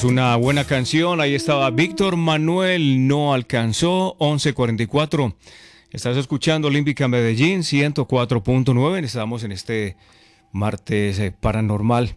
Es una buena canción. Ahí estaba Víctor Manuel, no alcanzó, 11:44. Estás escuchando Olímpica Medellín 104.9. Estamos en este martes paranormal.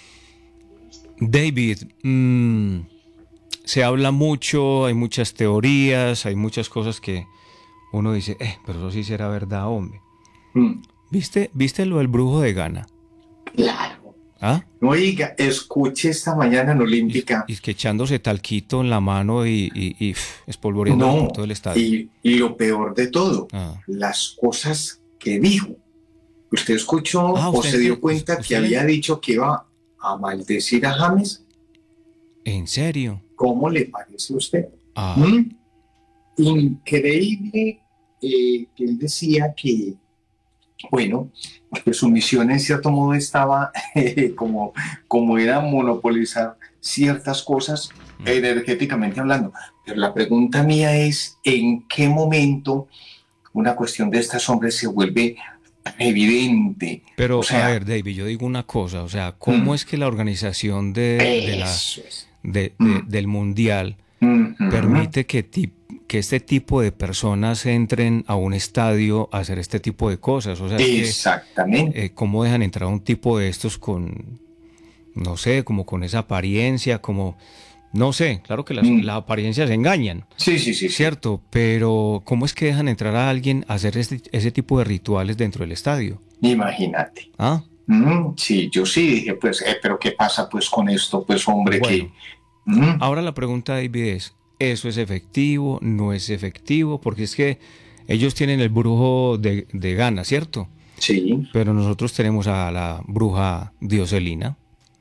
David, se habla mucho, hay muchas teorías, hay muchas cosas que uno dice, pero eso sí será verdad, hombre. ¿Viste lo del brujo de Ghana? Claro. ¿Ah? Oiga, escuché esta mañana en Olímpica. Y que echándose talquito en la mano y espolvoreando por todo el estadio. Y lo peor de todo, las cosas que dijo. ¿Usted escuchó o se dio cuenta que había dicho que iba a maldecir a James? ¿En serio? ¿Cómo le parece a usted? Increíble que él decía que, bueno, que su misión en cierto modo estaba como era monopolizar ciertas cosas energéticamente hablando. Pero la pregunta mía es, ¿en qué momento una cuestión de estos hombres se vuelve evidente? Pero, a ver, David, yo digo una cosa, o sea, ¿cómo es que la organización del Mundial permite que este tipo de personas entren a un estadio a hacer este tipo de cosas? O sea, exactamente. ¿Cómo dejan entrar a un tipo de estos con, no sé, como con esa apariencia, como... No sé, claro que las apariencias engañan. Sí. Cierto, pero ¿cómo es que dejan entrar a alguien a hacer ese tipo de rituales dentro del estadio? Imagínate. ¿Ah? Sí, yo sí dije, pues, pero ¿qué pasa pues con esto? Pues, hombre, bueno, ahora la pregunta, David, es, ¿eso es efectivo? ¿No es efectivo? Porque es que ellos tienen el brujo de Ghana, ¿cierto? Sí. Pero nosotros tenemos a la bruja Dioselina.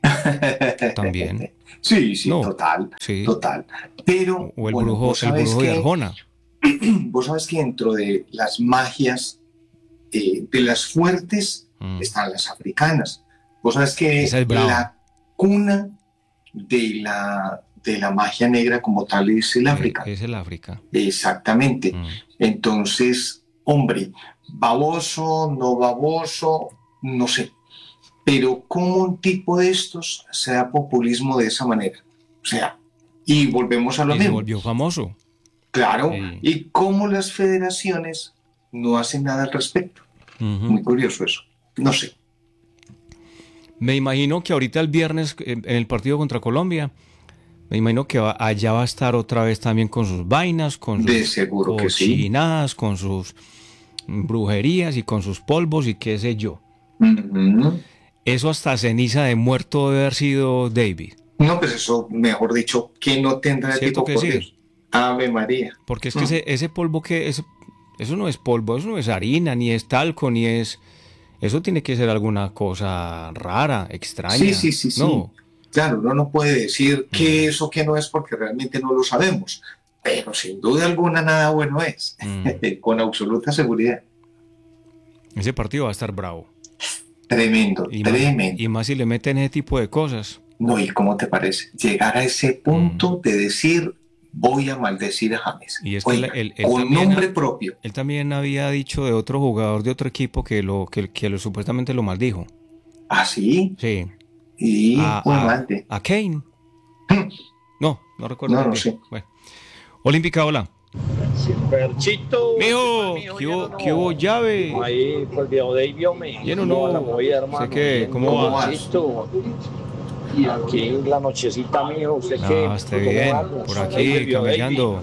También. Sí, no, total. sí. Total. Pero, o el brujo de Arjona. Vos sabes que dentro de las magias, de las fuertes, están las africanas. Vos sabes que la cuna de la magia negra como tal es el África. Es el África. Exactamente. Entonces, hombre, baboso, no baboso, no sé. Pero ¿cómo un tipo de estos se da populismo de esa manera? O sea, y volvemos a lo mismo. Se volvió famoso. Claro. Sí. Y cómo las federaciones no hacen nada al respecto. Muy curioso eso. No sé. Me imagino que ahorita el viernes, en el partido contra Colombia, me imagino que allá va a estar otra vez también con sus vainas, con sus cochinadas, con sus brujerías y con sus polvos y qué sé yo. Eso hasta ceniza de muerto debe haber sido David. No, pues eso, mejor dicho, que no tendrá el tipo por Dios. Ave María. Porque es que ese polvo eso no es polvo, eso no es harina, ni es talco, ni es... Eso tiene que ser alguna cosa rara, extraña. Sí. No. Claro, uno no puede decir qué es o qué no es porque realmente no lo sabemos. Pero sin duda alguna nada bueno es. Con absoluta seguridad. Ese partido va a estar bravo. Tremendo. Y más si le meten ese tipo de cosas. No, ¿y cómo te parece? Llegar a ese punto de decir, voy a maldecir a James. Y es oiga, que él con también nombre propio. Él también había dicho de otro jugador de otro equipo que supuestamente lo maldijo. ¿Ah, sí? Sí. Y a Kane. No recuerdo. No sé. Bueno. Olímpica, hola. Perchito, mijo, ¿qué hubo, llave? Ahí, pues el viejo David, me lleno no. La movida, hermano. Sé que, ¿cómo va? Aquí en la nochecita, mijo, usted qué. Está bien, por aquí, camellando.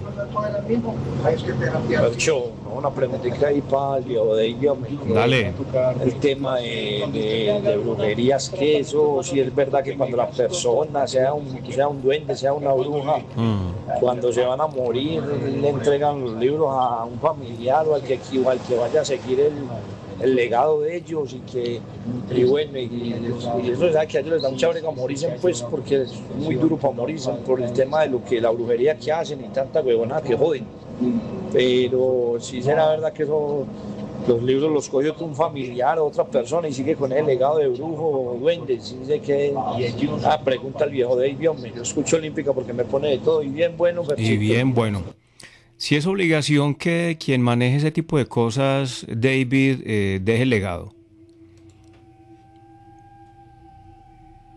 Percho, una preguntita ahí para el viejo David. Dale. El tema de brujerías, que eso, si es verdad que cuando la persona, sea un duende, sea una bruja, cuando se van a morir, le entregan los libros a un familiar o al que vaya a seguir el legado de ellos y bueno, y eso es que a ellos les da mucha brega morirse, pues, porque es muy duro para morirse por el tema de lo que la brujería que hacen y tanta huevona que joden. Pero sí será verdad que eso, los libros los cogió un familiar o otra persona y sigue con el legado de brujo o duende. Sí sé que pregunta al viejo David, hombre, yo escucho Olímpica porque me pone de todo y bien bueno. Y bien bueno. Si es obligación que quien maneje ese tipo de cosas, David, deje el legado.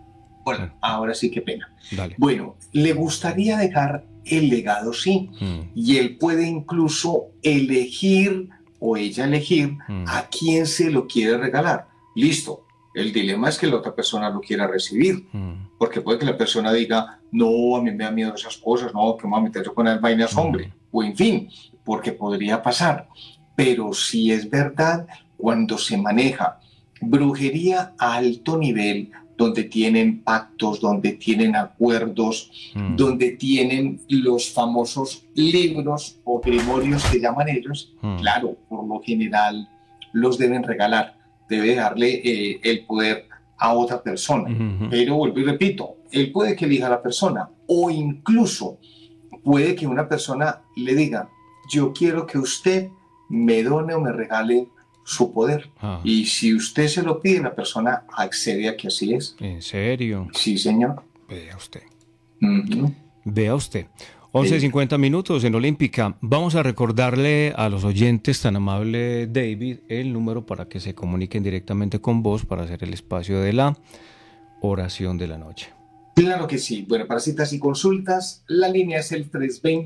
Hola, ahora sí, qué pena. Dale. Bueno, le gustaría dejar el legado, sí, y él puede incluso elegir o ella elegir a quién se lo quiere regalar. Listo. El dilema es que la otra persona lo quiera recibir, porque puede que la persona diga, no, a mí me da miedo esas cosas, no, que me voy a meter yo con las vainas, hombre, o en fin, porque podría pasar. Pero si es verdad, cuando se maneja brujería a alto nivel, donde tienen pactos, donde tienen acuerdos, donde tienen los famosos libros o grimorios que llaman ellos, claro, por lo general los deben regalar, debe darle el poder a otra persona. Pero vuelvo y repito, él puede que elija a la persona, o incluso puede que una persona le diga, yo quiero que usted me done o me regale su poder. Y si usted se lo pide, la persona accede a que así es. ¿En serio? Sí, señor. Vea usted. Vea usted. 11:50 minutos en Olímpica. Vamos a recordarle a los oyentes, tan amable David, el número para que se comuniquen directamente con vos para hacer el espacio de la oración de la noche. Claro que sí. Bueno, para citas y consultas, la línea es el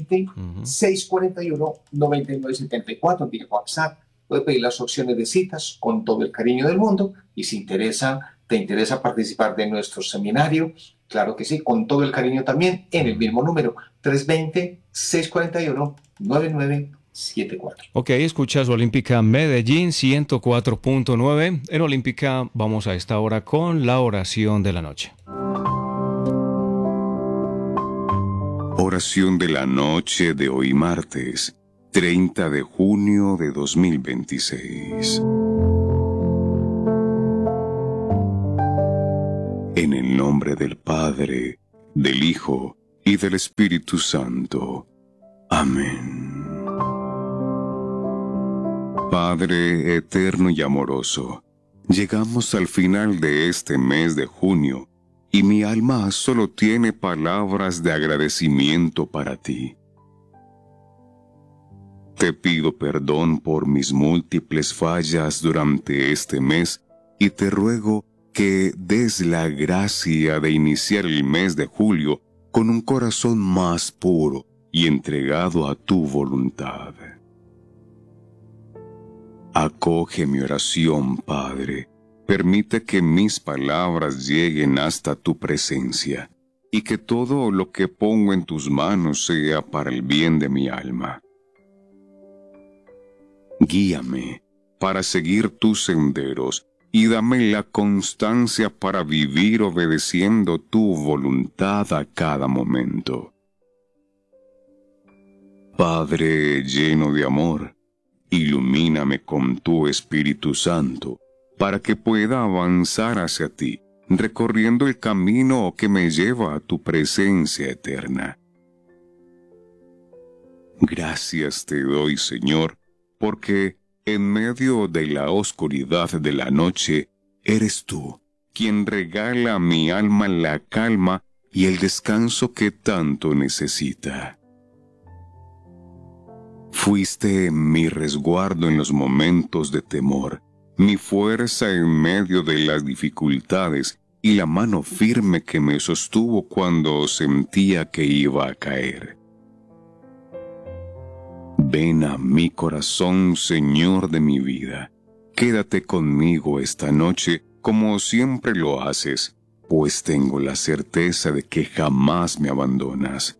320-641-9974 vía WhatsApp. Puede pedir las opciones de citas con todo el cariño del mundo, y si te interesa participar de nuestro seminario, claro que sí, con todo el cariño también, en el mismo número, 320-641-9974. Ok, escuchas Olímpica Medellín 104.9. En Olímpica vamos a esta hora con la oración de la noche. Oración de la noche de hoy martes, 30 de junio de 2026. En el nombre del Padre, del Hijo y del Espíritu Santo. Amén. Padre eterno y amoroso, llegamos al final de este mes de junio y mi alma solo tiene palabras de agradecimiento para ti. Te pido perdón por mis múltiples fallas durante este mes y te ruego que des la gracia de iniciar el mes de julio con un corazón más puro y entregado a tu voluntad. Acoge mi oración, Padre. Permite que mis palabras lleguen hasta tu presencia y que todo lo que pongo en tus manos sea para el bien de mi alma. Guíame para seguir tus senderos y dame la constancia para vivir obedeciendo tu voluntad a cada momento. Padre lleno de amor, ilumíname con tu Espíritu Santo para que pueda avanzar hacia ti, recorriendo el camino que me lleva a tu presencia eterna. Gracias te doy, Señor, porque en medio de la oscuridad de la noche, eres tú quien regala a mi alma la calma y el descanso que tanto necesita. Fuiste mi resguardo en los momentos de temor, mi fuerza en medio de las dificultades y la mano firme que me sostuvo cuando sentía que iba a caer. Ven a mi corazón, Señor de mi vida. Quédate conmigo esta noche como siempre lo haces, pues tengo la certeza de que jamás me abandonas.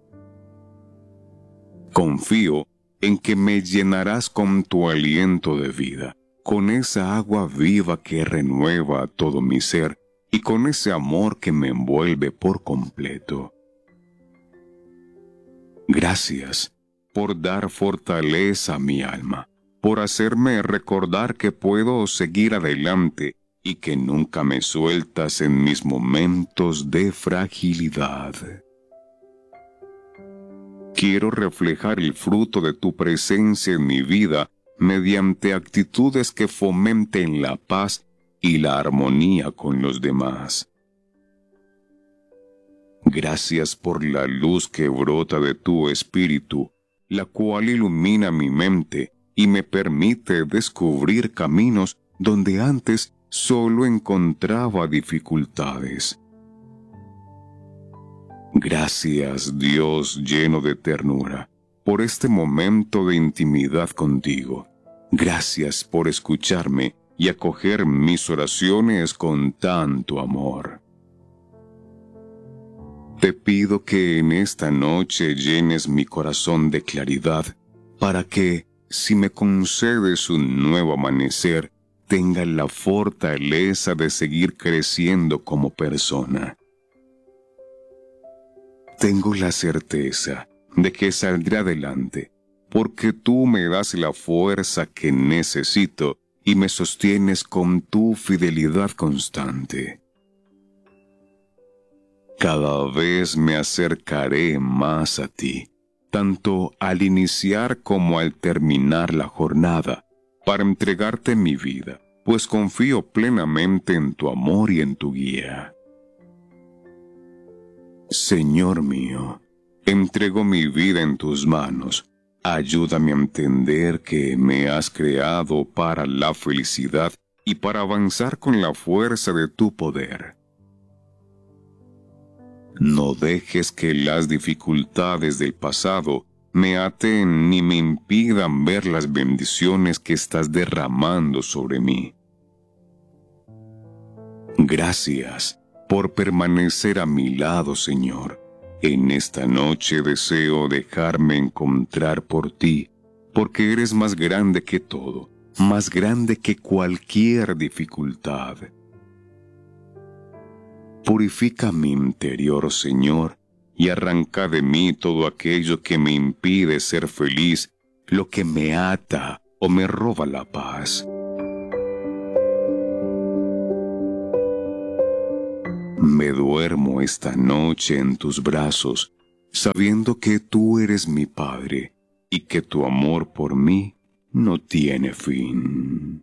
Confío en que me llenarás con tu aliento de vida, con esa agua viva que renueva todo mi ser y con ese amor que me envuelve por completo. Gracias por dar fortaleza a mi alma, por hacerme recordar que puedo seguir adelante y que nunca me sueltas en mis momentos de fragilidad. Quiero reflejar el fruto de tu presencia en mi vida mediante actitudes que fomenten la paz y la armonía con los demás. Gracias por la luz que brota de tu espíritu, la cual ilumina mi mente y me permite descubrir caminos donde antes solo encontraba dificultades. Gracias, Dios lleno de ternura, por este momento de intimidad contigo. Gracias por escucharme y acoger mis oraciones con tanto amor. Te pido que en esta noche llenes mi corazón de claridad, para que, si me concedes un nuevo amanecer, tenga la fortaleza de seguir creciendo como persona. Tengo la certeza de que saldré adelante, porque tú me das la fuerza que necesito y me sostienes con tu fidelidad constante. Cada vez me acercaré más a ti, tanto al iniciar como al terminar la jornada, para entregarte mi vida, pues confío plenamente en tu amor y en tu guía. Señor mío, entrego mi vida en tus manos. Ayúdame a entender que me has creado para la felicidad y para avanzar con la fuerza de tu poder. No dejes que las dificultades del pasado me aten ni me impidan ver las bendiciones que estás derramando sobre mí. Gracias por permanecer a mi lado, Señor. En esta noche deseo dejarme encontrar por ti, porque eres más grande que todo, más grande que cualquier dificultad. Purifica mi interior, Señor, y arranca de mí todo aquello que me impide ser feliz, lo que me ata o me roba la paz. Me duermo esta noche en tus brazos, sabiendo que tú eres mi Padre y que tu amor por mí no tiene fin.